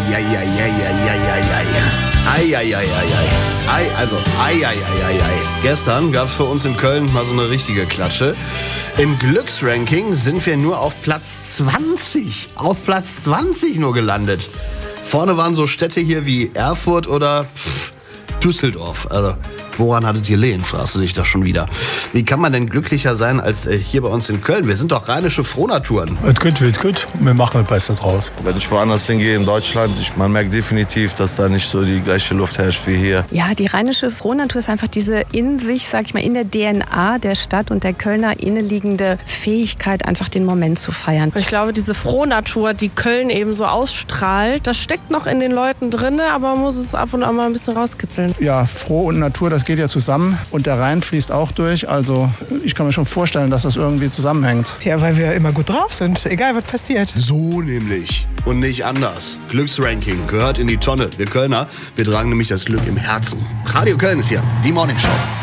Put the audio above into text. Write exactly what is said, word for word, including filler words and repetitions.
Ei, also, ei, ei, ei, ei, ei. Gestern gab es für uns in Köln mal so eine richtige Klatsche. Im Glücksranking sind wir nur auf Platz zwanzig. Auf Platz zwanzig nur gelandet. Vorne waren so Städte hier wie Erfurt oder pff, Düsseldorf. Also, woran hattet ihr Lehen, fragst du dich da schon wieder. Wie kann man denn glücklicher sein als äh, hier bei uns in Köln? Wir sind doch rheinische Frohnaturen. Es geht, wird gut. Wir machen das Beste draus. Wenn ich woanders hingehe in Deutschland, ich, man merkt definitiv, dass da nicht so die gleiche Luft herrscht wie hier. Ja, die rheinische Frohnatur ist einfach diese in sich, sag ich mal, in der D N A der Stadt und der Kölner inneliegende Fähigkeit, einfach den Moment zu feiern. Ich glaube, diese Frohnatur, die Köln eben so ausstrahlt, das steckt noch in den Leuten drin, aber man muss es ab und an mal ein bisschen rauskitzeln. Ja, Froh und Natur, das geht ja zusammen und der Rhein fließt auch durch. Also ich kann mir schon vorstellen, dass das irgendwie zusammenhängt. Ja, weil wir immer gut drauf sind, egal was passiert. So nämlich und nicht anders. Glücksranking gehört in die Tonne. Wir Kölner, wir tragen nämlich das Glück im Herzen. Radio Köln ist hier, die Morning Show.